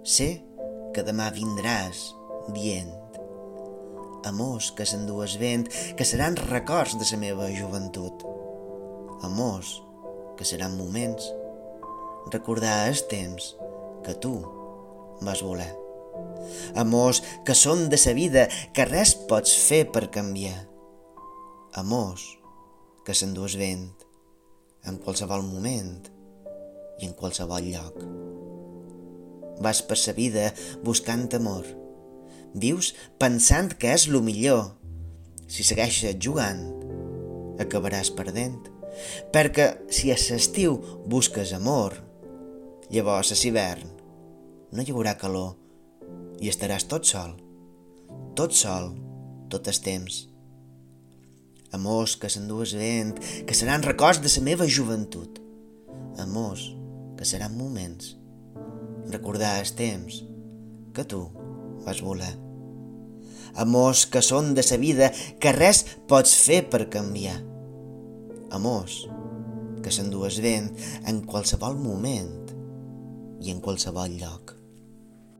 Sé que demà vindràs dient amors que s'endues vent, que seran records de la meva joventut. Amors que seran moments, recordar el temps que tu vas voler. Amors que són de sa vida, que res pots fer per canviar. Amors que s'endues vent en qualsevol moment i en qualsevol lloc. Vas per sa vida buscant amor. Vius pensant que és lo millor. Si segueixes jugant, acabaràs perdent. Perquè si a l'estiu busques amor, llavors a l'hivern no hi haurà calor i estaràs tot sol, tot el temps. Amors que s'endues vent, que seran records de la meva joventut. Amors que seran moments, recordar el temps que tu vas voler. Amors que són de sa vida, que res pots fer per canviar. Amors que s'endues vent en qualsevol moment i en qualsevol lloc.